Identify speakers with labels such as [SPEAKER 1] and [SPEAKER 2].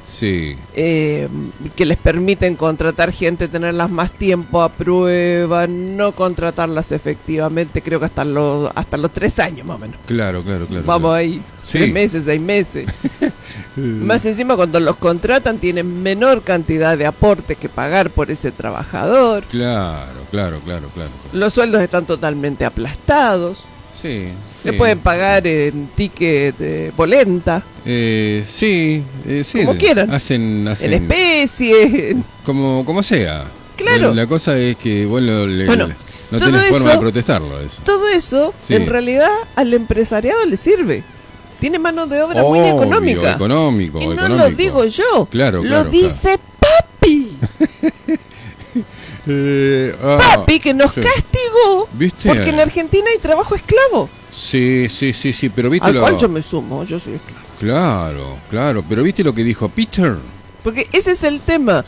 [SPEAKER 1] Sí.
[SPEAKER 2] Que les permiten contratar gente, tenerlas más tiempo a prueba, no contratarlas efectivamente, creo que hasta los 3 años más o menos.
[SPEAKER 1] Claro.
[SPEAKER 2] Vamos ahí,
[SPEAKER 1] Sí.
[SPEAKER 2] 3 meses, 6 meses. Más encima cuando los contratan tienen menor cantidad de aporte que pagar por ese trabajador.
[SPEAKER 1] Claro.
[SPEAKER 2] Los sueldos están totalmente aplastados.
[SPEAKER 1] Sí.
[SPEAKER 2] Le pueden pagar en ticket polenta,
[SPEAKER 1] Sí.
[SPEAKER 2] como quieran.
[SPEAKER 1] Hacen
[SPEAKER 2] en especie.
[SPEAKER 1] como sea.
[SPEAKER 2] Claro.
[SPEAKER 1] La cosa es que
[SPEAKER 2] Bueno,
[SPEAKER 1] no
[SPEAKER 2] todo
[SPEAKER 1] tenés forma
[SPEAKER 2] eso-
[SPEAKER 1] de protestarlo eso.
[SPEAKER 2] Todo eso,
[SPEAKER 1] Sí.
[SPEAKER 2] en realidad, al empresariado le sirve. Tiene mano de obra muy
[SPEAKER 1] Obvio,
[SPEAKER 2] económica.
[SPEAKER 1] económico.
[SPEAKER 2] Y no lo digo yo,
[SPEAKER 1] Claro,
[SPEAKER 2] lo
[SPEAKER 1] claro,
[SPEAKER 2] dice Papi. Papi, que nos
[SPEAKER 1] sí.
[SPEAKER 2] castigó.
[SPEAKER 1] ¿Viste?
[SPEAKER 2] Porque en Argentina hay trabajo esclavo.
[SPEAKER 1] Sí, pero viste
[SPEAKER 2] Al cual yo me sumo, yo soy esclavo.
[SPEAKER 1] Claro, pero viste lo que dijo Peter.
[SPEAKER 2] Porque ese es el tema.